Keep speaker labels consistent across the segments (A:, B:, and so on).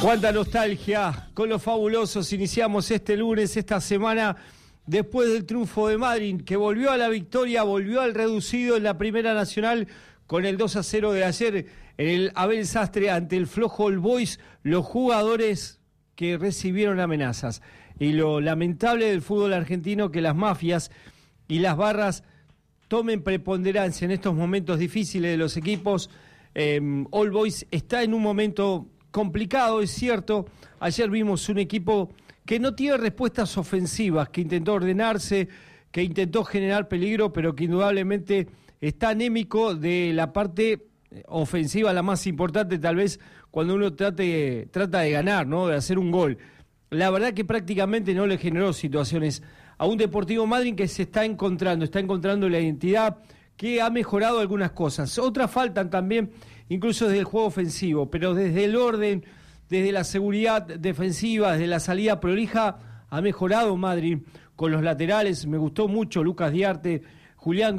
A: Cuánta nostalgia con los fabulosos. Iniciamos este lunes, esta semana, después del triunfo de Madrid, que volvió a la victoria, volvió al reducido en la Primera Nacional con el 2-0 de ayer en el Abel Sastre ante el flojo All Boys. Los jugadores que recibieron amenazas. Y lo lamentable del fútbol argentino, que las mafias y las barras tomen preponderancia en estos momentos difíciles de los equipos. All Boys está en un momento complicado, es cierto. Ayer vimos un equipo que no tiene respuestas ofensivas, que intentó ordenarse, que intentó generar peligro, pero que indudablemente está anémico de la parte ofensiva, la más importante tal vez cuando uno trata de ganar, ¿no? De hacer un gol. La verdad que prácticamente no le generó situaciones a un Deportivo Madryn que se está encontrando la identidad, que ha mejorado algunas cosas. Otras faltan también, incluso desde el juego ofensivo, pero desde el orden, desde la seguridad defensiva, desde la salida prolija, ha mejorado Madryn con los laterales. Me gustó mucho Lucas Diarte, Julián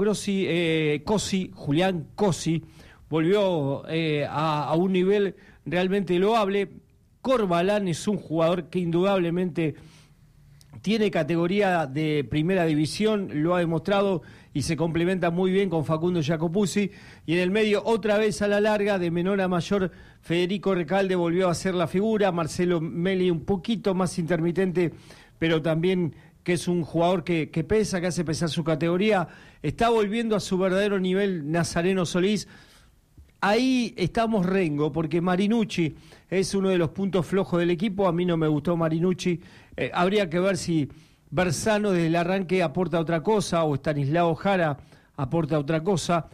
A: Cosi volvió a un nivel realmente loable. Corbalán es un jugador que indudablemente tiene categoría de primera división, lo ha demostrado y se complementa muy bien con Facundo Jacopuzzi. Y en el medio, otra vez a la larga, de menor a mayor, Federico Recalde volvió a ser la figura. Marcelo Meli un poquito más intermitente, pero también que es un jugador que pesa, que hace pesar su categoría. Está volviendo a su verdadero nivel Nazareno Solís. Ahí estamos rengo, porque Marinucci es uno de los puntos flojos del equipo. A mí no me gustó Marinucci. Habría que ver si Bersano desde el arranque aporta otra cosa, o Stanislao Jara aporta otra cosa.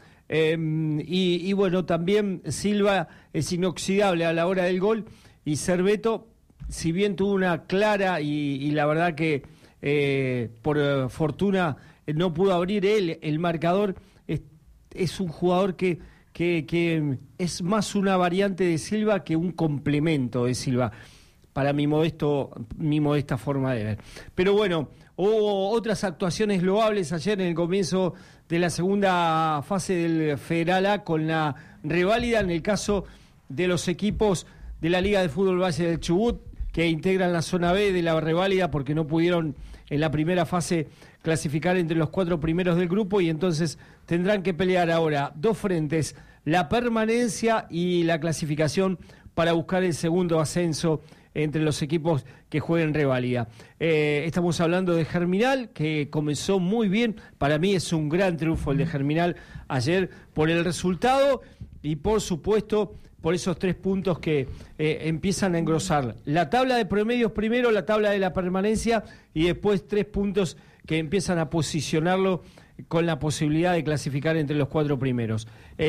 A: Y bueno, también Silva es inoxidable a la hora del gol. Y Cerveto, si bien tuvo una clara y la verdad que por fortuna no pudo abrir él el marcador, es un jugador que es más una variante de Silva que un complemento de Silva, para mi modesta forma de ver. Pero bueno, hubo otras actuaciones loables ayer en el comienzo de la segunda fase del Federal A, con la reválida en el caso de los equipos de la Liga de Fútbol Valle del Chubut, que integran la zona B de la reválida porque no pudieron en la primera fase clasificar entre los 4 primeros del grupo, y entonces tendrán que pelear ahora dos frentes: la permanencia y la clasificación, para buscar el segundo ascenso entre los equipos que jueguen reválida. Estamos hablando de Germinal, que comenzó muy bien. Para mí es un gran triunfo el de Germinal ayer, por el resultado y por supuesto por esos 3 puntos que empiezan a engrosar la tabla de promedios primero, la tabla de la permanencia, y después 3 puntos que empiezan a posicionarlo con la posibilidad de clasificar entre los 4 primeros.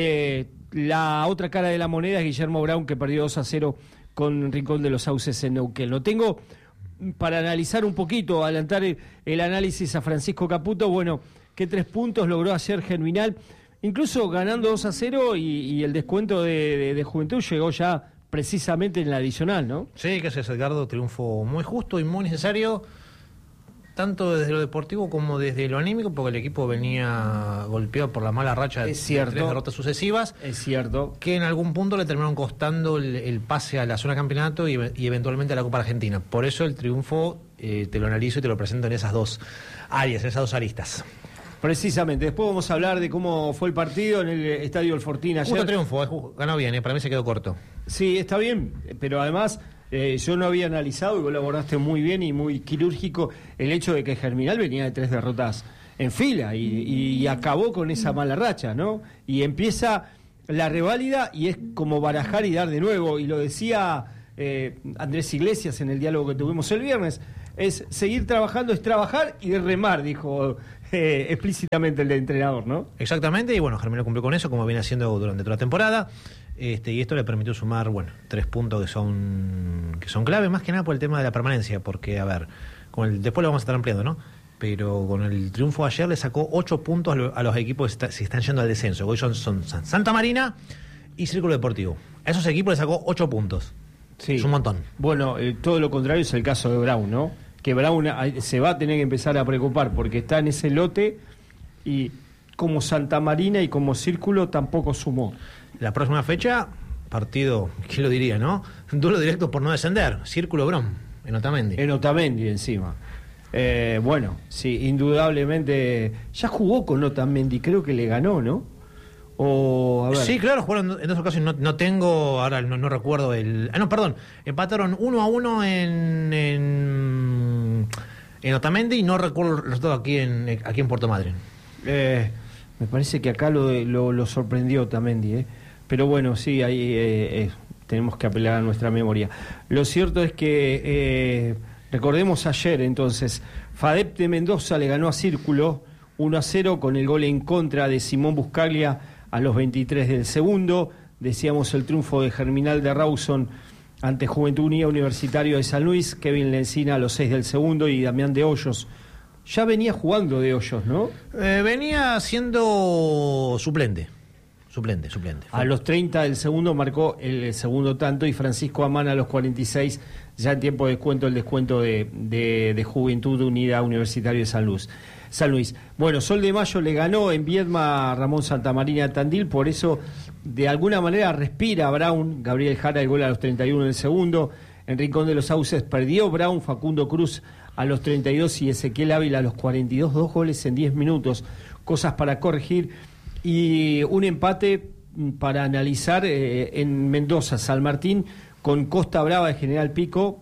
A: La otra cara de la moneda es Guillermo Brown, que perdió 2-0 con Rincón de los Sauces en Neuquén. Lo tengo para analizar un poquito, adelantar el análisis a Francisco Caputo. Bueno, ¿qué 3 puntos logró ayer Germinal? Incluso ganando 2-0 y el descuento de Juventud llegó ya precisamente en la adicional, ¿no?
B: Sí, que es Edgardo, triunfo muy justo y muy necesario, tanto desde lo deportivo como desde lo anímico, porque el equipo venía golpeado por la mala racha de 3 derrotas sucesivas.
A: Es cierto.
B: Que en algún punto le terminaron costando el pase a la zona campeonato y eventualmente a la Copa Argentina. Por eso el triunfo te lo analizo y te lo presento en esas dos áreas, en esas dos aristas.
A: Precisamente. Después vamos a hablar de cómo fue el partido en el Estadio El Fortín ayer.
B: Justo triunfo, ganó bien, para mí se quedó corto.
A: Sí, está bien, pero además yo no había analizado, y vos lo abordaste muy bien y muy quirúrgico, el hecho de que Germinal venía de 3 derrotas en fila y acabó con esa mala racha, ¿no? Y empieza la reválida y es como barajar y dar de nuevo, y lo decía Andrés Iglesias en el diálogo que tuvimos el viernes: es seguir trabajando, es trabajar y remar, dijo explícitamente el entrenador, ¿no?
B: Exactamente, y bueno, Germinal cumplió con eso, como viene haciendo durante toda la temporada. Y esto le permitió sumar, 3 puntos que son clave, más que nada por el tema de la permanencia, porque, a ver, después lo vamos a estar ampliando, ¿no? Pero con el triunfo ayer le sacó 8 puntos a los equipos que se están yendo al descenso. Hoy son Santa Marina y Círculo Deportivo. A esos equipos le sacó 8 puntos.
A: Sí.
B: Es un montón.
A: Bueno, todo lo contrario es el caso de Brown, ¿no? Que Brown se va a tener que empezar a preocupar porque está en ese lote, y como Santa Marina y como Círculo tampoco sumó.
B: La próxima fecha, partido, ¿quién lo diría, no? duelo directo por no descender, Círculo Brown, en Otamendi.
A: En Otamendi encima. Bueno, sí, indudablemente. Ya jugó con Otamendi, creo que le ganó, ¿no? O, a ver.
B: Sí, claro, jugaron en dos ocasiones. No tengo, ahora no recuerdo el. No, perdón. Empataron 1-1 en Otamendi y no recuerdo el resultado aquí en Puerto Madryn.
A: Me parece que acá lo sorprendió Otamendi, Pero bueno, sí, ahí tenemos que apelar a nuestra memoria. Lo cierto es que recordemos ayer, entonces, FADEP de Mendoza le ganó a Círculo 1-0 con el gol en contra de Simón Buscaglia a los 23 del segundo. Decíamos el triunfo de Germinal de Rawson ante Juventud Unida Universitario de San Luis, Kevin Lencina a los 6 del segundo y Damián de Hoyos. Ya venía jugando de Hoyos, ¿no?
B: Venía siendo suplente.
A: A los 30 del segundo marcó el segundo tanto y Francisco Amán a los 46, ya en tiempo de descuento, el descuento de Juventud Unida Universitario de San Luis. Bueno, Sol de Mayo le ganó en Viedma a Ramón Santamarina Tandil, por eso de alguna manera respira Brown. Gabriel Jara el gol a los 31 del segundo. En Rincón de los Sauces perdió Brown, Facundo Cruz a los 32 y Ezequiel Ávila a los 42, 2 goles en 10 minutos, cosas para corregir. Y un empate para analizar en Mendoza, San Martín, con Costa Brava de General Pico,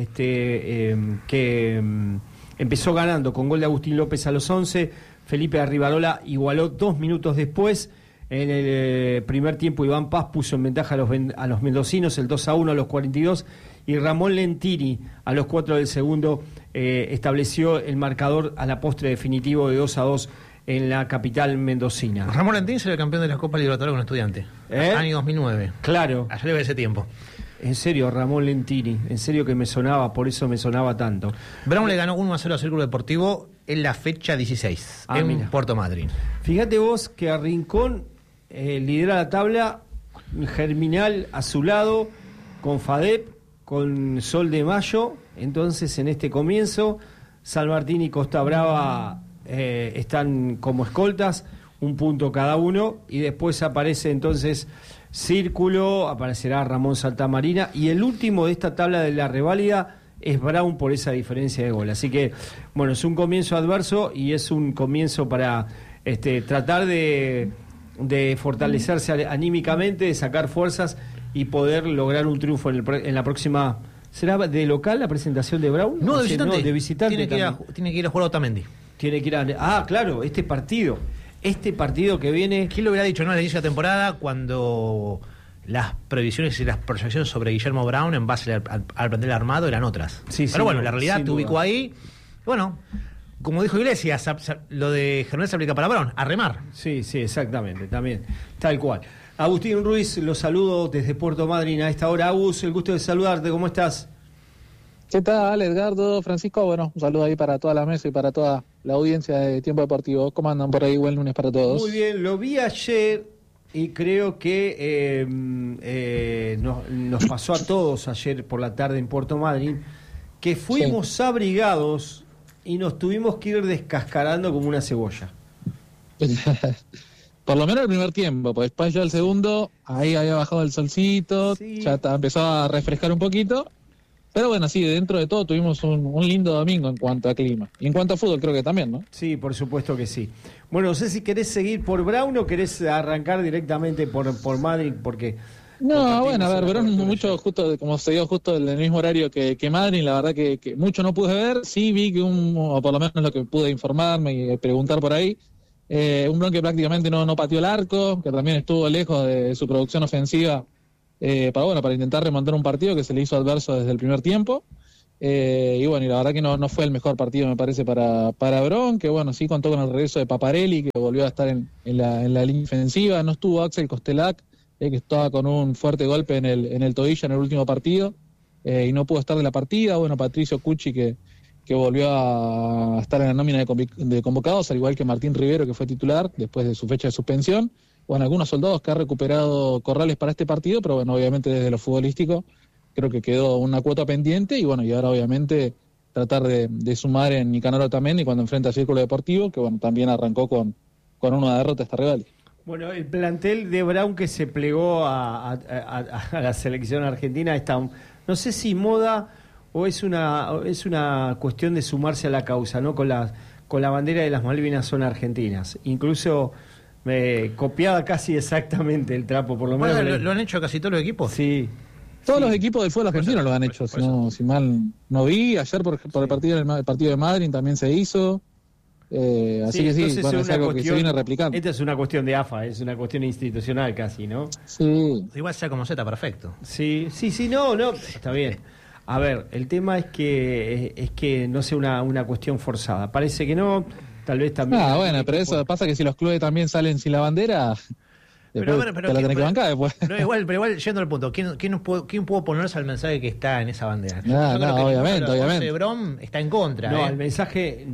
A: que empezó ganando con gol de Agustín López a los 11, Felipe Arribarola igualó 2 minutos después. En el primer tiempo Iván Paz puso en ventaja a los mendocinos, el 2-1 a los 42, y Ramón Lentini a los 4 del segundo estableció el marcador a la postre definitivo de 2-2 en la capital mendocina.
B: Ramón Lentini salió campeón de la Copa Libertadores con Estudiante, año 2009.
A: Claro.
B: Ayer le ese tiempo.
A: En serio, Ramón Lentini, en serio que me sonaba, por eso me sonaba tanto.
B: Brown le ganó 1-0 a Círculo Deportivo en la fecha 16, en
A: mira.
B: Puerto Madryn.
A: Fíjate vos que a Rincón lidera la tabla, Germinal a su lado, con FADEP, con Sol de Mayo. Entonces, en este comienzo, San Martín y Costa Brava están como escoltas, 1 punto cada uno, y después aparece entonces Círculo, aparecerá Ramón Santamarina, y el último de esta tabla de la reválida es Brown por esa diferencia de gol. Así que, bueno, es un comienzo adverso y es un comienzo para tratar de fortalecerse anímicamente, de sacar fuerzas y poder lograr un triunfo en la próxima. ¿Será de local la presentación de Brown?
B: No, de visitante.
A: No, de visitante.
B: Tiene que ir a jugar a Otamendi.
A: Tiene que ir claro, este partido que viene.
B: ¿Quién lo hubiera dicho, no, al inicio de la temporada, cuando las previsiones y las proyecciones sobre Guillermo Brown en base al plantel armado eran otras?
A: Sí,
B: pero bueno, la realidad te
A: duda.
B: ubicó ahí. Bueno, como dijo Iglesias, lo de Germán se aplica para Brown, a remar.
A: Sí, exactamente, también, tal cual. Agustín Ruiz, los saludo desde Puerto Madryn a esta hora. Agus, el gusto de saludarte, ¿cómo estás?
C: ¿Qué tal, Edgardo, Francisco? Bueno, un saludo ahí para toda la mesa y para toda la audiencia de Tiempo Deportivo. ¿Cómo andan por ahí? Buen lunes para todos.
A: Muy bien, lo vi ayer y creo que nos pasó a todos ayer por la tarde en Puerto Madryn, que fuimos abrigados y nos tuvimos que ir descascarando como una cebolla.
C: Por lo menos el primer tiempo, pues después ya el segundo, ahí había bajado el solcito,
A: sí.
C: Ya empezó a refrescar un poquito. Pero bueno, sí, dentro de todo tuvimos un lindo domingo en cuanto a clima. Y en cuanto a fútbol creo que también, ¿no?
A: Sí, por supuesto que sí. Bueno, no sé si querés seguir por Brown o querés arrancar directamente por Madrid, porque...
C: No, bueno, a ver, Brown mucho, justo como se dio justo en el mismo horario que Madrid, la verdad que mucho no pude ver. Sí vi que o por lo menos lo que pude informarme y preguntar por ahí, un Brown que prácticamente no pateó el arco, que también estuvo lejos de su producción ofensiva, para intentar remontar un partido que se le hizo adverso desde el primer tiempo. Y bueno, y la verdad que no fue el mejor partido, me parece, para Brown, que bueno, sí contó con el regreso de Paparelli, que volvió a estar en la línea ofensiva. No estuvo Axel Costelac, que estaba con un fuerte golpe en el tobillo en el último partido, y no pudo estar de la partida. Bueno, Patricio Cucci, que volvió a estar en la nómina de convocados, al igual que Martín Rivero, que fue titular después de su fecha de suspensión. Bueno, algunos soldados que ha recuperado Corrales para este partido, pero bueno, obviamente desde lo futbolístico creo que quedó una cuota pendiente, y bueno, y ahora obviamente tratar de sumar en Nicanor Otamendi cuando enfrenta a Círculo Deportivo, que bueno, también arrancó con una derrota esta rival.
A: Bueno, el plantel de Brown que se plegó a la selección argentina está, no sé si moda o es una cuestión de sumarse a la causa, ¿no? Con la bandera de las Malvinas son argentinas. Incluso copiada casi exactamente el trapo, por lo menos.
B: Bueno, ¿lo han hecho casi todos los equipos?
A: Sí.
C: Todos los equipos del fútbol argentino lo han hecho, si mal no vi. Ayer por el partido de Madrid también se hizo. Así que sí, bueno, es algo que se viene replicando.
A: Esta es una cuestión de AFA, es una cuestión institucional casi, ¿no?
C: Sí.
B: Igual sea como sea, perfecto.
A: Sí, no, está bien. A ver, el tema es que no sea una cuestión forzada. Parece que no, tal vez también.
C: Bueno, pero eso pasa que si los clubes también salen sin la bandera, pero te la tenés que bancar después.
B: No, pero igual yendo al punto, ¿quién pudo oponerse al mensaje que está en esa bandera?
C: Obviamente.
B: Brom está en contra.
A: No, el mensaje,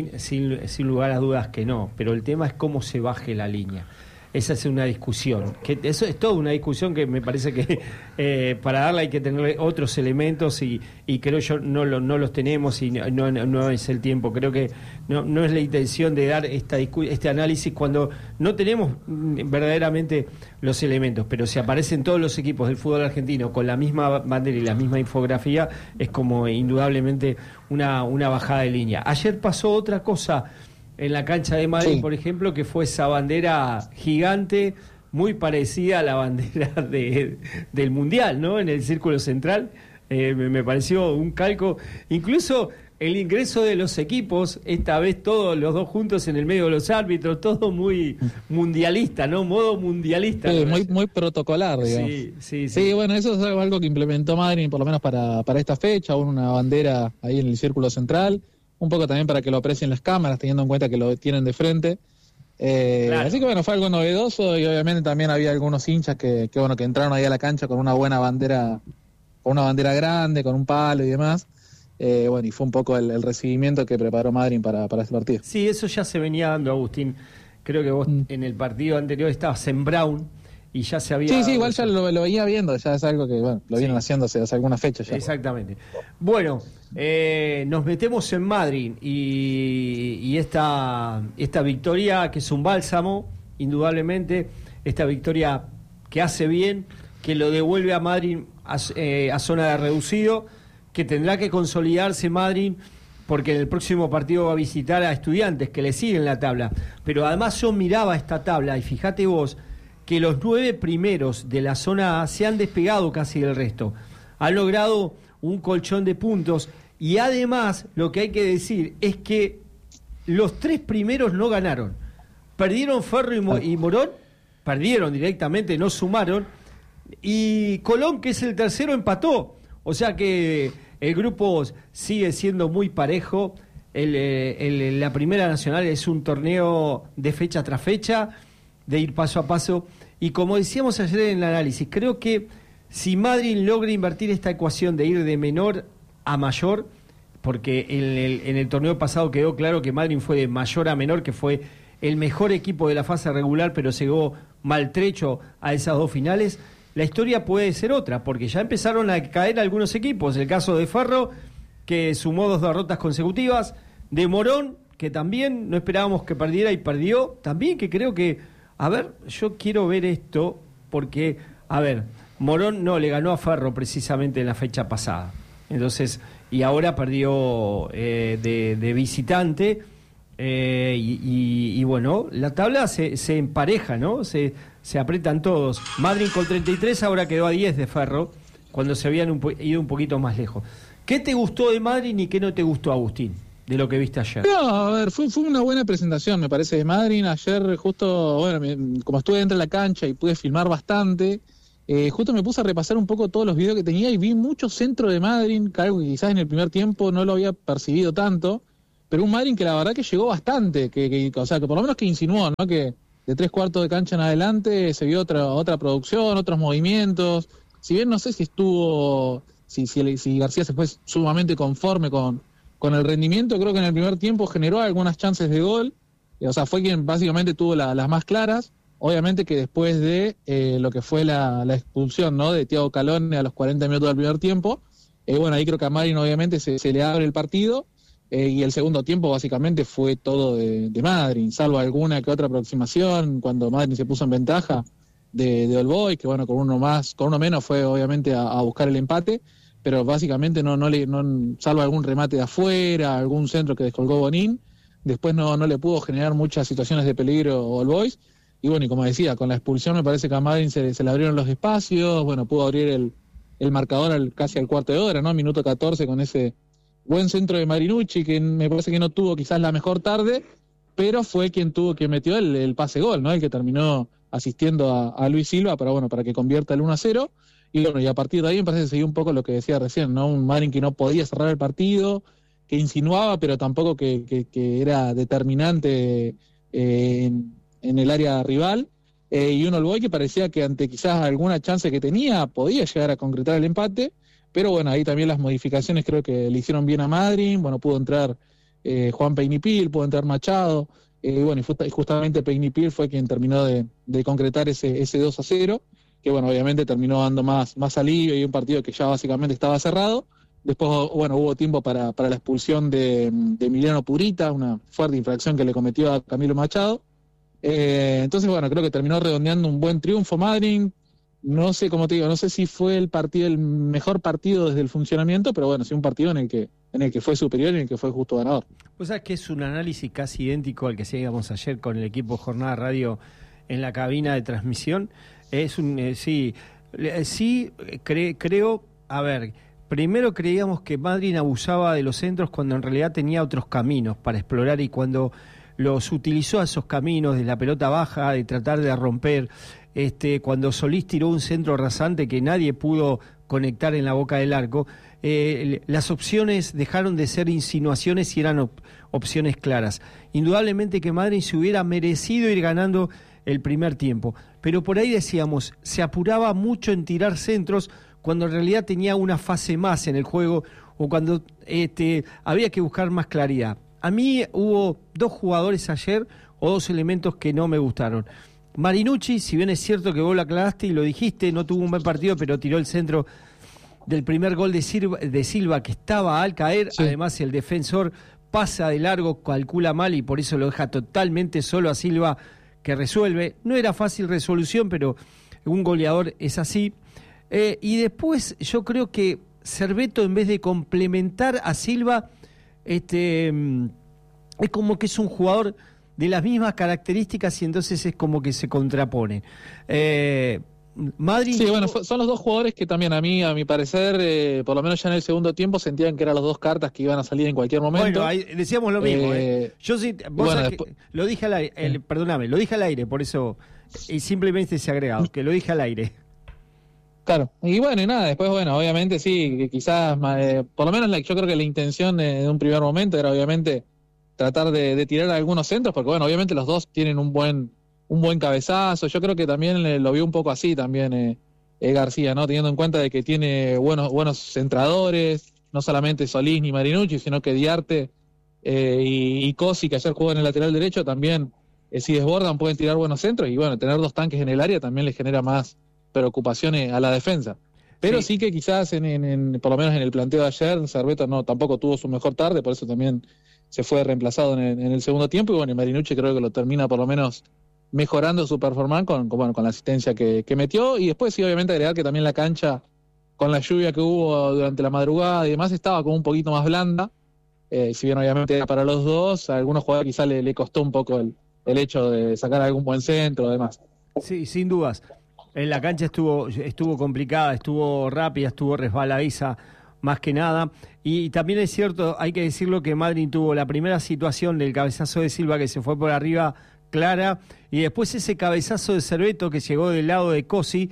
A: sin lugar a dudas que no, pero el tema es cómo se baje la línea. Esa es una discusión, eso es toda una discusión que me parece que para darla hay que tener otros elementos y creo yo no los tenemos y no es el tiempo. Creo que no es la intención de dar este análisis cuando no tenemos verdaderamente los elementos, pero si aparecen todos los equipos del fútbol argentino con la misma bandera y la misma infografía, es como indudablemente una bajada de línea. Ayer pasó otra cosa en la cancha de Madrid, por ejemplo, que fue esa bandera gigante, muy parecida a la bandera del Mundial, ¿no? En el círculo central, me pareció un calco. Incluso el ingreso de los equipos, esta vez todos los dos juntos en el medio de los árbitros, todo muy mundialista, ¿no? Modo mundialista.
C: Sí, muy protocolar, digamos. Sí, bueno, eso es algo que implementó Madrid, por lo menos para esta fecha, una bandera ahí en el círculo central. Un poco también para que lo aprecien las cámaras, teniendo en cuenta que lo tienen de frente. Claro. Así que bueno, fue algo novedoso y obviamente también había algunos hinchas que entraron ahí a la cancha con una buena bandera, con una bandera grande, con un palo y demás. Bueno, y fue un poco el recibimiento que preparó Madrid para este partido.
A: Sí, eso ya se venía dando, Agustín. Creo que vos en el partido anterior estabas en Brown y ya se había...
C: Sí, igual ya lo venía viendo, ya es algo que bueno lo vienen haciendo hace algunas fechas ya.
A: Exactamente. Bueno, nos metemos en Madrid y esta victoria que es un bálsamo, indudablemente, esta victoria que hace bien, que lo devuelve a Madrid a zona de reducido, que tendrá que consolidarse Madrid porque en el próximo partido va a visitar a Estudiantes, que le siguen la tabla. Pero además yo miraba esta tabla y fíjate vos que los 9 primeros de la zona A se han despegado casi del resto. Han logrado un colchón de puntos y además lo que hay que decir es que los 3 primeros no ganaron. Perdieron Ferro y Morón, perdieron directamente, no sumaron, y Colón, que es el tercero, empató. O sea que el grupo sigue siendo muy parejo. La Primera Nacional es un torneo de fecha tras fecha, de ir paso a paso, y como decíamos ayer en el análisis, creo que si Madrid logra invertir esta ecuación de ir de menor a mayor, porque en el torneo pasado quedó claro que Madrid fue de mayor a menor, que fue el mejor equipo de la fase regular, pero llegó maltrecho a esas 2 finales, la historia puede ser otra, porque ya empezaron a caer algunos equipos, el caso de Ferro, que sumó 2 derrotas consecutivas, de Morón, que también no esperábamos que perdiera y perdió, también que creo que, a ver, yo quiero ver esto, porque, a ver, Morón no le ganó a Ferro precisamente en la fecha pasada, entonces, y ahora perdió de visitante, y bueno, la tabla se empareja, ¿no? Se apretan todos. Madrid con 33 ahora quedó a 10 de Ferro, cuando se habían ido un poquito más lejos. ¿Qué te gustó de Madrid y qué no te gustó, Agustín, de lo que viste ayer?
C: No, a ver, fue una buena presentación, me parece, de Madrid. Ayer justo, bueno, como estuve dentro de la cancha y pude filmar bastante, justo me puse a repasar un poco todos los videos que tenía y vi mucho centro de Madrid, algo que quizás en el primer tiempo no lo había percibido tanto, pero un Madrid que la verdad que llegó bastante, o sea, que por lo menos que insinuó, ¿no? Que de 3/4 de cancha en adelante se vio otra producción, otros movimientos. Si bien no sé si García se fue sumamente conforme con el rendimiento, creo que en el primer tiempo generó algunas chances de gol, o sea, fue quien básicamente tuvo las más claras. Obviamente que después de lo que fue la expulsión, ¿no?, de Thiago Calone a los 40 minutos del primer tiempo, bueno, ahí creo que a Marín obviamente se le abre el partido, y el segundo tiempo básicamente fue todo de Madryn, salvo alguna que otra aproximación cuando Madryn se puso en ventaja de All Boys, que bueno, con uno menos fue obviamente a buscar el empate, pero básicamente no salvo algún remate de afuera, algún centro que descolgó Bonín, después no le pudo generar muchas situaciones de peligro All Boys. Y bueno, y como decía, con la expulsión me parece que a Madryn se le abrieron los espacios, bueno, pudo abrir el marcador casi al cuarto de hora, ¿no? Minuto 14 con ese buen centro de Marinucci, que me parece que no tuvo quizás la mejor tarde, pero fue quien metió el pase gol, ¿no? El que terminó asistiendo a Luis Silva para que convierta el 1-0. Y bueno, y a partir de ahí me parece que seguía un poco lo que decía recién, ¿no? Un Madryn que no podía cerrar el partido, que insinuaba, pero tampoco que era determinante en el área rival, y un All Boys que parecía que ante quizás alguna chance que tenía podía llegar a concretar el empate, pero bueno, ahí también las modificaciones creo que le hicieron bien a Madryn. Bueno, pudo entrar Juan Peñipil, pudo entrar Machado, bueno, y justamente Peñipil fue quien terminó de concretar ese 2-0, que bueno, obviamente terminó dando más alivio, y un partido que ya básicamente estaba cerrado. Después, bueno, hubo tiempo para la expulsión de Emiliano Purita, una fuerte infracción que le cometió a Camilo Machado. Entonces, bueno, creo que terminó redondeando un buen triunfo Madryn. No sé, como te digo, no sé si fue el mejor partido desde el funcionamiento, pero bueno, sí un partido en el que fue superior y en el que fue justo ganador.
A: Pues sabes que es un análisis casi idéntico al que hacíamos ayer con el equipo Jornada Radio en la cabina de transmisión. Es creo, a ver, primero creíamos que Madryn abusaba de los centros cuando en realidad tenía otros caminos para explorar, y cuando los utilizó a esos caminos de la pelota baja, de tratar de romper, cuando Solís tiró un centro rasante que nadie pudo conectar en la boca del arco, las opciones dejaron de ser insinuaciones y eran opciones claras. Indudablemente que Madryn se hubiera merecido ir ganando el primer tiempo, pero por ahí decíamos, se apuraba mucho en tirar centros cuando en realidad tenía una fase más en el juego, o cuando había que buscar más claridad. A mí hubo dos jugadores ayer, o dos elementos que no me gustaron. Marinucci, si bien es cierto que vos lo aclaraste y lo dijiste, no tuvo un buen partido, pero tiró el centro del primer gol de Silva, que estaba al caer. Sí. Además, el defensor pasa de largo, calcula mal, y por eso lo deja totalmente solo a Silva, que resuelve. No era fácil resolución, pero un goleador es así. Y después yo creo que Cerveto, en vez de complementar a Silva, es como que es un jugador de las mismas características, y entonces es como que se contrapone. Madryn...
C: Sí, bueno, son los dos jugadores que también a mi parecer, por lo menos ya en el segundo tiempo, sentían que eran las dos cartas que iban a salir en cualquier momento.
A: Bueno, ahí decíamos lo mismo. Yo sí, lo dije al aire, perdóname, lo dije al aire, por eso, y simplemente se ha agregado, que lo dije al aire.
C: Claro, y bueno, y nada, después, bueno, obviamente sí, que quizás, por lo menos yo creo que la intención de un primer momento era obviamente tratar de tirar algunos centros, porque bueno, obviamente los dos tienen un buen cabezazo. Yo creo que también lo vio un poco así también García, ¿no? Teniendo en cuenta de que tiene buenos centradores, no solamente Solís ni Marinucci, sino que Diarte y Cosi, que ayer jugó en el lateral derecho, también si desbordan pueden tirar buenos centros, y bueno, tener dos tanques en el área también les genera más preocupaciones a la defensa. Pero sí que quizás por lo menos en el planteo de ayer, Cerveto tampoco tuvo su mejor tarde, por eso también se fue reemplazado en el segundo tiempo, y bueno, y Marinucci creo que lo termina por lo menos mejorando su performance con la asistencia que metió. Y después sí, obviamente agregar que también la cancha, con la lluvia que hubo durante la madrugada y demás, estaba como un poquito más blanda, si bien obviamente era para los dos, a algunos jugadores quizás le costó un poco el hecho de sacar algún buen centro y demás.
A: Sí, sin dudas. En la cancha estuvo complicada, estuvo rápida, estuvo resbaladiza, más que nada. Y también es cierto, hay que decirlo, que Madryn tuvo la primera situación del cabezazo de Silva, que se fue por arriba, clara, y después ese cabezazo de Cerveto que llegó del lado de Cosi,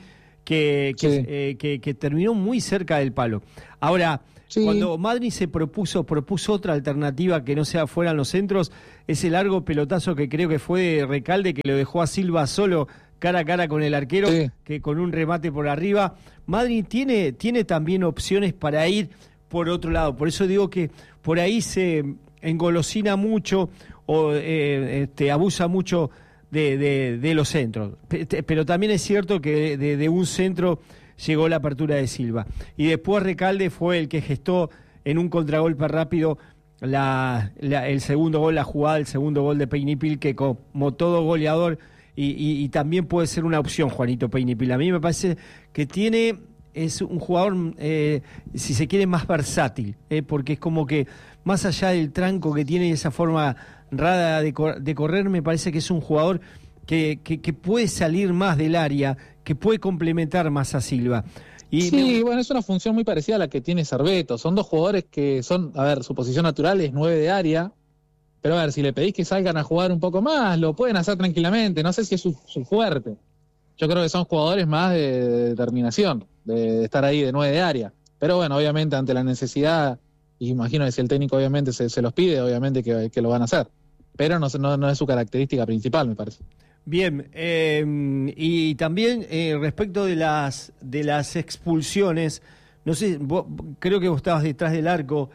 A: que terminó muy cerca del palo. Ahora, cuando Madryn se propuso otra alternativa que no fueran los centros, ese largo pelotazo que creo que fue de Recalde, que lo dejó a Silva solo, cara a cara con el arquero, que con un remate por arriba. Madryn tiene también opciones para ir por otro lado, por eso digo que por ahí se engolosina mucho o abusa mucho de los centros, pero también es cierto que de un centro llegó la apertura de Silva, y después Recalde fue el que gestó en un contragolpe rápido el segundo gol, la jugada del segundo gol de Peñipil, que como todo goleador, y también puede ser una opción, Juanito Peñipil. A mí me parece que es un jugador, si se quiere, más versátil, porque es como que más allá del tranco que tiene y esa forma rara de correr, me parece que es un jugador que puede salir más del área, que puede complementar más a Silva.
C: Sí, bueno, es una función muy parecida a la que tiene Cerveto. Son dos jugadores que son, a ver, su posición natural es 9 de área, pero a ver, si le pedís que salgan a jugar un poco más, lo pueden hacer tranquilamente. No sé si es su fuerte. Yo creo que son jugadores más de determinación, de estar ahí de 9 de área. Pero bueno, obviamente ante la necesidad, y imagino que si el técnico obviamente se los pide, obviamente que lo van a hacer. Pero no es su característica principal, me parece.
A: Bien, y también respecto de las expulsiones, no sé, creo que vos estabas detrás del arco.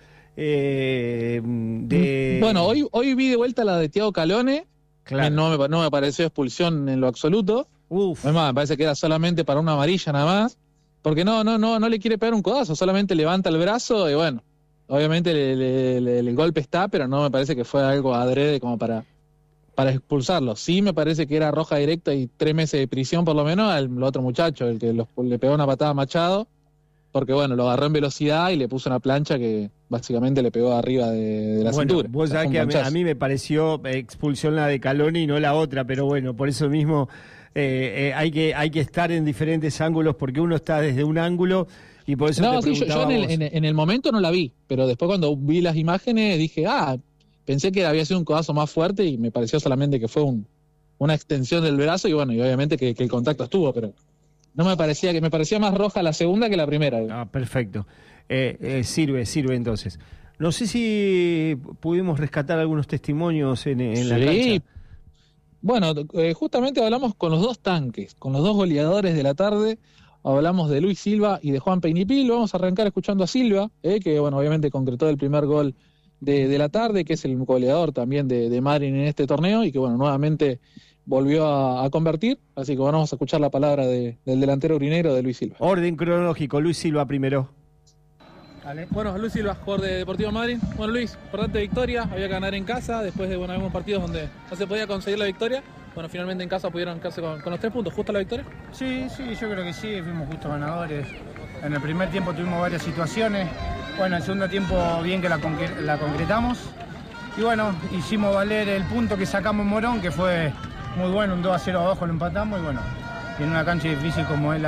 C: Bueno, hoy vi de vuelta la de Thiago Calone, claro. Que no me pareció expulsión en lo absoluto. Es más, me parece que era solamente para una amarilla nada más, porque no le quiere pegar un codazo, solamente levanta el brazo y bueno, obviamente el golpe está, pero no me parece que fue algo adrede como para expulsarlo. Sí me parece que era roja directa y 3 meses de prisión por lo menos al otro muchacho, el que le pegó una patada a Machado, porque bueno, lo agarró en velocidad y le puso una plancha que básicamente le pegó arriba de la cintura.
A: Vos sabés que a mí me pareció expulsión la de Caloni y no la otra, pero bueno, por eso mismo hay que estar en diferentes ángulos, porque uno está desde un ángulo y por eso te preguntaba
C: yo en el momento no la vi, pero después cuando vi las imágenes dije, pensé que había sido un codazo más fuerte y me pareció solamente que fue una extensión del brazo y bueno, y obviamente que el contacto estuvo, pero no me parecía más roja la segunda que la primera.
A: Perfecto. Sirve entonces. No sé si pudimos rescatar algunos testimonios en la cancha.
C: Bueno, justamente hablamos con los dos tanques, con los dos goleadores de la tarde. Hablamos de Luis Silva y de Juan Peñipil. Vamos a arrancar escuchando a Silva, que bueno, obviamente concretó el primer gol de la tarde, que es el goleador también de Madryn en este torneo y que bueno, nuevamente volvió a convertir, así que bueno, vamos a escuchar la palabra del delantero urinero de Luis Silva.
A: Orden cronológico, Luis Silva primero.
D: Vale. Bueno, Luis Silva, jugador de Deportivo Madryn. Bueno, Luis, importante victoria, había que ganar en casa después de algunos partidos donde no se podía conseguir la victoria. Bueno, finalmente en casa pudieron quedarse con los 3 puntos. ¿Justa la victoria?
E: Sí, yo creo que sí, fuimos justos ganadores. En el primer tiempo tuvimos varias situaciones. Bueno, en el segundo tiempo bien que la concretamos. Y bueno, hicimos valer el punto que sacamos en Morón, que fue muy bueno, un 2-0 abajo lo empatamos. Y bueno, en una cancha difícil como es la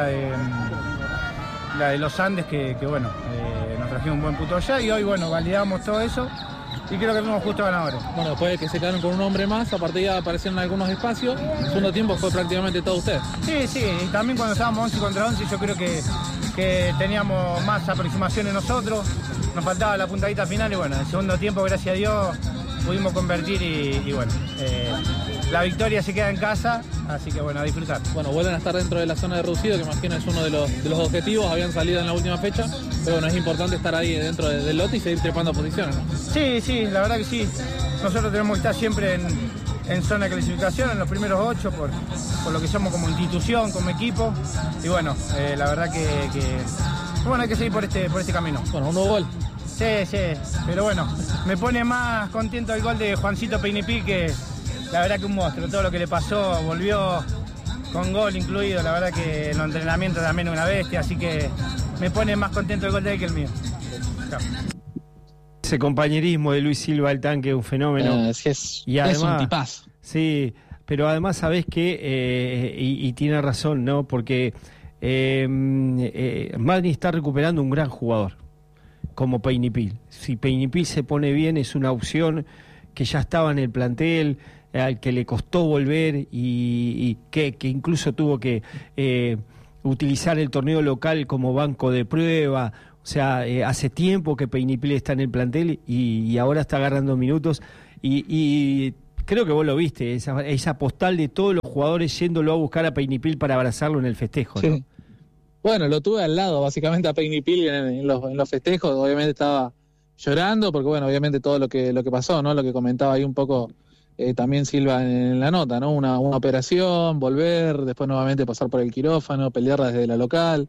E: de los Andes, que bueno, nos trajimos un buen punto allá. Y hoy, bueno, validamos todo eso. Y creo que fuimos justos ganadores.
D: Bueno, después de que se quedaron con un hombre más, a partir de ahí aparecieron algunos espacios. El segundo tiempo fue prácticamente todo ustedes.
E: Sí, y también cuando estábamos 11 contra 11, yo creo que teníamos más aproximaciones nosotros. Nos faltaba la puntadita final y bueno, en el segundo tiempo, gracias a Dios, pudimos convertir y bueno, la victoria se queda en casa, así que bueno, a disfrutar.
D: Bueno, vuelven a estar dentro de la zona de reducido, que imagino es uno de los objetivos, habían salido en la última fecha, pero bueno, es importante estar ahí dentro del lote y seguir trepando posiciones, ¿no?
E: Sí, la verdad que sí. Nosotros tenemos que estar siempre en zona de clasificación, en los primeros 8, por lo que somos como institución, como equipo, y bueno, la verdad que bueno, hay que seguir por este camino.
D: Bueno, un nuevo gol.
E: Sí, pero bueno, me pone más contento el gol de Juancito Peñipil, que la verdad que un monstruo, todo lo que le pasó, volvió con gol incluido, la verdad que en los entrenamientos también una bestia, así que me pone más contento el gol de él que el mío. Chao.
A: Ese compañerismo de Luis Silva, el tanque, es un fenómeno.
C: Y además, es un tipazo.
A: Sí, pero además sabés que, y tiene razón, ¿no? Porque Madryn está recuperando un gran jugador como Peñipil. Si Peñipil se pone bien, es una opción que ya estaba en el plantel, al que le costó volver y que incluso tuvo que utilizar el torneo local como banco de prueba. O sea, hace tiempo que Peñipil está en el plantel y ahora está agarrando minutos y creo que vos lo viste, esa postal de todos los jugadores yéndolo a buscar a Peñipil para abrazarlo en el festejo, ¿no?
C: Sí. Bueno, lo tuve al lado, básicamente, a Peñipil en los festejos. Obviamente estaba llorando, porque bueno, obviamente todo lo que pasó, ¿no? Lo que comentaba ahí un poco también Silva en la nota, ¿no? Una operación, volver, después nuevamente pasar por el quirófano, pelear desde la local.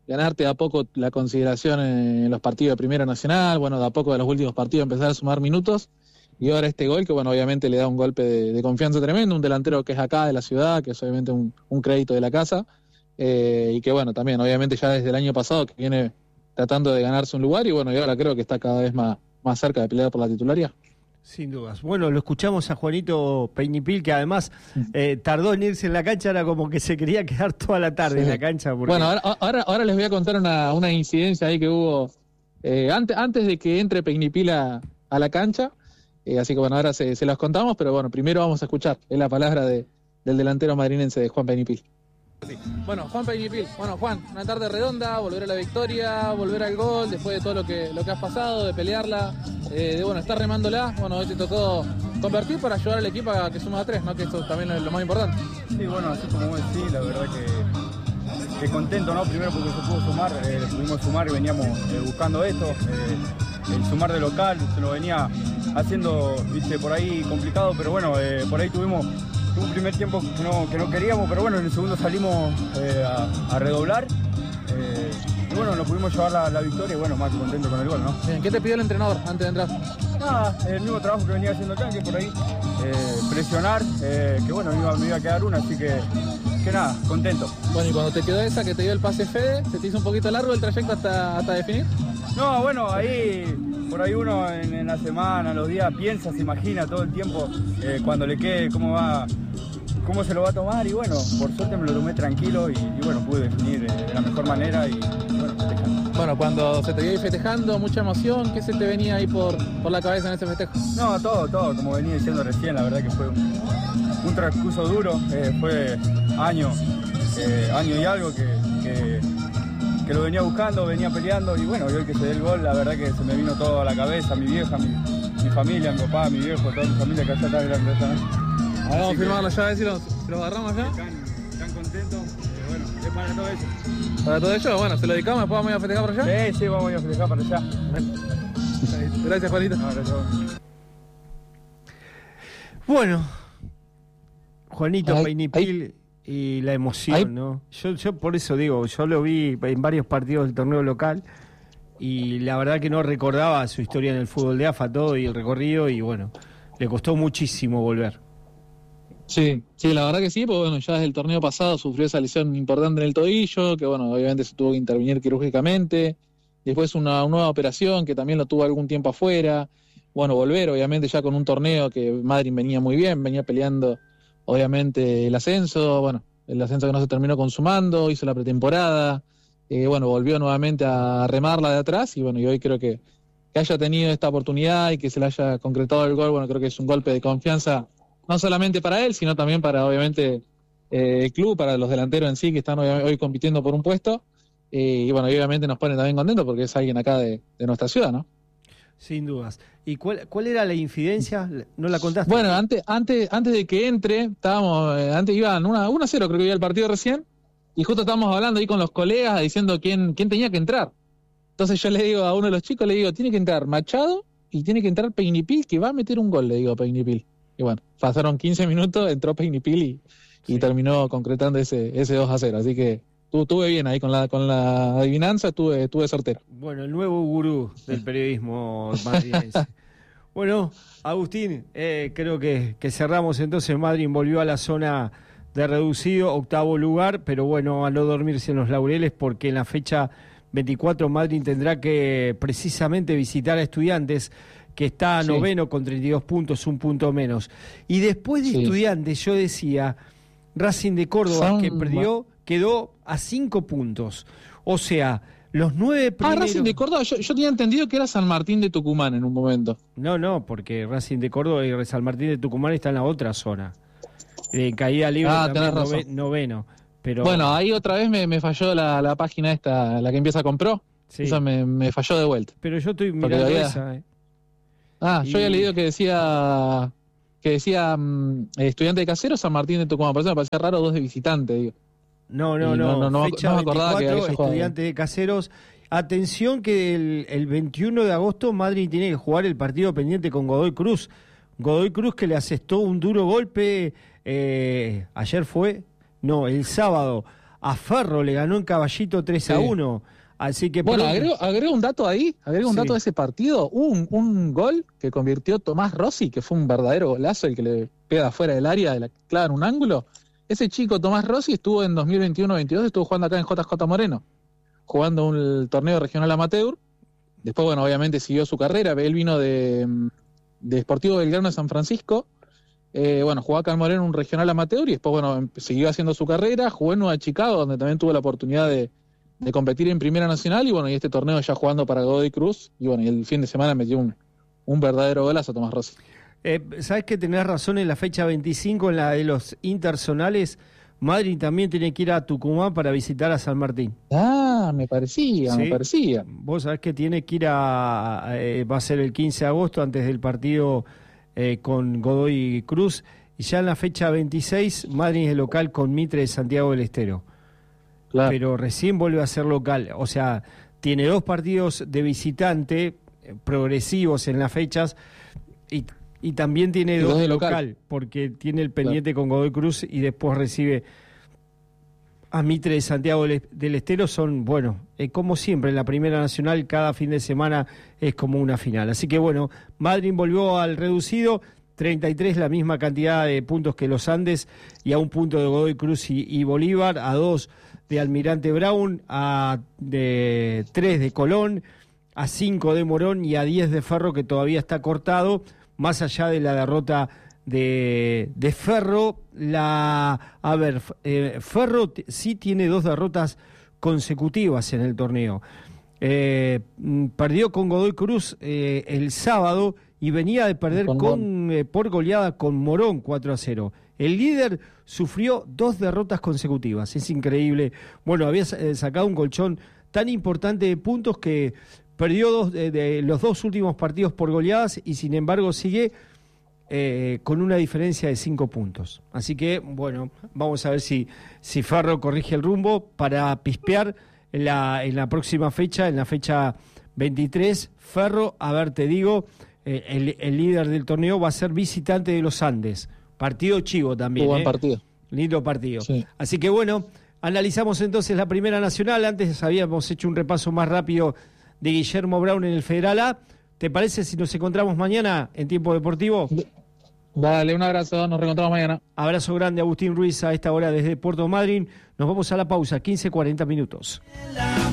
C: ganarte de a poco la consideración en los partidos de Primera Nacional, bueno, de a poco de los últimos partidos empezar a sumar minutos, y ahora este gol que, bueno, obviamente le da un golpe de confianza tremendo, un delantero que es acá de la ciudad, que es obviamente un crédito de la casa, y que, bueno, también obviamente ya desde el año pasado que viene tratando de ganarse un lugar, y bueno, y ahora creo que está cada vez más cerca de pelear por la titularidad.
A: Sin dudas. Bueno, lo escuchamos a Juanito Peñipil, que además tardó en irse en la cancha, era como que se quería quedar toda la tarde en la cancha. Porque...
C: Bueno, ahora les voy a contar una incidencia ahí que hubo antes de que entre Peñipil a la cancha, así que bueno, ahora se las contamos, pero bueno, primero vamos a escuchar la palabra del delantero madrinense, de Juan Peñipil.
D: Bueno, Juan Peñipil. Bueno, Juan, una tarde redonda, volver a la victoria, volver al gol, después de todo lo que has pasado, de pelearla, de bueno, estar remándola. Bueno, hoy te tocó convertir para ayudar al equipo a que suma a 3, ¿no? Que eso también es lo más importante.
F: Sí, bueno, así como vos decís, la verdad que contento, ¿no? Primero porque se pudo sumar, pudimos sumar y veníamos buscando esto. El sumar de local se lo venía haciendo, viste, por ahí complicado, pero bueno, por ahí tuvimos un primer tiempo que no queríamos, pero bueno, en el segundo salimos a redoblar. Y bueno, nos pudimos llevar la victoria y bueno, más que contento con el gol, ¿no?
D: Bien, ¿qué te pidió el entrenador antes de entrar?
F: Nada, el mismo trabajo que venía haciendo acá, que por ahí presionar, que bueno, me iba a quedar una, así que nada, contento.
D: Bueno, y cuando te quedó esa que te dio el pase Fede, ¿se te hizo un poquito largo el trayecto hasta definir?
F: No, bueno, ahí por ahí uno en la semana, los días, piensa, se imagina todo el tiempo cuando le quede cómo se lo va a tomar, y bueno, por suerte me lo tomé tranquilo y bueno, pude definir de la mejor manera y bueno, festejando.
D: Bueno, cuando se te vio ahí festejando, mucha emoción, ¿qué se te venía ahí por la cabeza en ese festejo?
F: No, todo, como venía diciendo recién, la verdad que fue un transcurso duro, fue año y algo que lo venía buscando, venía peleando, y bueno, y hoy que se dé el gol, la verdad que se me vino todo a la cabeza, mi vieja, mi familia, mi papá, mi viejo, toda mi familia que allá está de la empresa, ¿no?
D: Vamos a firmar la llave, si los agarramos ya.
F: Están contentos, bueno, es para todo eso.
D: Para todo ello, bueno, se lo dedicamos, después vamos a ir a festejar para allá.
F: Sí, vamos a ir a festejar para allá.
D: Gracias, Juanito.
F: No, gracias.
A: Bueno, Juanito Peñipil y la emoción, ¿no? Yo por eso digo, yo lo vi en varios partidos del torneo local y la verdad que no recordaba su historia en el fútbol de AFA, todo y el recorrido, y bueno, le costó muchísimo volver.
C: Sí, la verdad que sí, porque bueno, ya desde el torneo pasado sufrió esa lesión importante en el tobillo, que bueno, obviamente se tuvo que intervenir quirúrgicamente, después una nueva operación que también lo tuvo algún tiempo afuera, bueno, volver obviamente ya con un torneo que Madrid venía muy bien, venía peleando obviamente el ascenso, bueno, el ascenso que no se terminó consumando, hizo la pretemporada, bueno, volvió nuevamente a remarla de atrás, y bueno, y hoy creo que haya tenido esta oportunidad y que se le haya concretado el gol, bueno, creo que es un golpe de confianza no solamente para él, sino también para, obviamente, el club, para los delanteros en sí, que están hoy compitiendo por un puesto. Y bueno, y obviamente nos pone también contentos porque es alguien acá de nuestra ciudad, ¿no?
A: Sin dudas. ¿Y cuál era la infidencia? ¿No la contaste?
C: Bueno, antes de que entre, antes iban 1-0, creo que iba el partido recién, y justo estábamos hablando ahí con los colegas, diciendo quién tenía que entrar. Entonces yo le digo a uno de los chicos, tiene que entrar Machado y tiene que entrar Peñipil, que va a meter un gol, le digo a Peñipil. Y bueno, pasaron 15 minutos, entró Peñipil y terminó concretando ese 2-0. Así que estuve bien ahí con la adivinanza, estuve certero.
A: Bueno, el nuevo gurú del periodismo madrilense. Bueno, Agustín, creo que cerramos entonces. Madrid volvió a la zona de reducido, 8º lugar, pero bueno, a no dormirse en los laureles, porque en la fecha 24 Madrid tendrá que precisamente visitar a Estudiantes, que está noveno con 32 puntos, un punto menos. Y después de Estudiantes, yo decía, Racing de Córdoba, que perdió, quedó a 5 puntos. O sea, los 9 primeros...
C: Racing de Córdoba, yo tenía entendido que era San Martín de Tucumán en un momento.
A: No, porque Racing de Córdoba y San Martín de Tucumán están en la otra zona. En caída libre también noveno. Pero... Bueno,
C: ahí otra vez me falló la página esta, la que empieza con Pro. Sí. Esa me falló de vuelta.
A: Pero yo estoy mirando esa,
C: yo había leído que decía Estudiante de Caseros, San Martín de Tucumán. Por eso me parecía raro, 2 de visitante, digo.
A: No. Fecha no me acordaba 24, que Estudiante de Caseros. Atención que el 21 de agosto Madrid tiene que jugar el partido pendiente con Godoy Cruz. Godoy Cruz, que le asestó un duro golpe, el sábado a Ferro, le ganó en Caballito 3-1. Así que
C: bueno, agrego un dato ahí, de ese partido. Hubo un gol que convirtió Tomás Rossi, que fue un verdadero golazo, el que le pega afuera del área, de la clava en un ángulo. Ese chico Tomás Rossi estuvo en 2021-22, estuvo jugando acá en JJ Moreno, jugando un torneo regional amateur. Después, bueno, obviamente siguió su carrera. Él vino de Sportivo Belgrano de San Francisco. Bueno, jugó acá en Moreno un regional amateur y después, bueno, siguió haciendo su carrera. Jugó en Nueva Chicago, donde también tuvo la oportunidad de competir en Primera Nacional. Y bueno, y este torneo ya jugando para Godoy Cruz. Y bueno, y el fin de semana metió un verdadero golazo Tomás Rossi.
A: Sabes que tenés razón, en la fecha 25, en la de los interzonales, Madrid también tiene que ir a Tucumán para visitar a San Martín.
C: Me parecía.
A: Vos sabés que tiene que ir va a ser el 15 de agosto, antes del partido con Godoy Cruz, y ya en la fecha 26, Madrid es local con Mitre de Santiago del Estero. Claro. Pero recién vuelve a ser local, o sea, tiene 2 partidos de visitante progresivos en las fechas, y también tiene 2 de local, porque tiene el pendiente con Godoy Cruz y después recibe a Mitre de Santiago del Estero. Son, bueno, como siempre en la Primera Nacional, cada fin de semana es como una final. Así que bueno, Madrid volvió al reducido, 33, la misma cantidad de puntos que los Andes, y a 1 punto de Godoy Cruz y Bolívar, a 2 de Almirante Brown, a 3 de Colón, a 5 de Morón y a 10 de Ferro, que todavía está cortado. Más allá de la derrota de Ferro, Ferro sí tiene 2 derrotas consecutivas en el torneo. Perdió con Godoy Cruz el sábado y venía de perder por goleada con Morón 4-0. El líder sufrió 2 derrotas consecutivas, es increíble. Bueno, había sacado un colchón tan importante de puntos que perdió los 2 últimos partidos por goleadas y sin embargo sigue con una diferencia de 5 puntos. Así que, bueno, vamos a ver si Ferro corrige el rumbo para pispear en la próxima fecha, en la fecha 23. Ferro, a ver, te digo, el líder del torneo va a ser visitante de los Andes. Partido chivo también.
C: Buen partido.
A: Lindo partido.
C: Sí.
A: Así que, bueno, analizamos entonces la Primera Nacional. Antes habíamos hecho un repaso más rápido de Guillermo Brown en el Federal A. ¿Te parece si nos encontramos mañana en Tiempo Deportivo?
C: Dale, un abrazo, nos reencontramos mañana.
A: Abrazo grande, Agustín Ruiz, a esta hora desde Puerto Madryn. Nos vamos a la pausa, 15-40 minutos.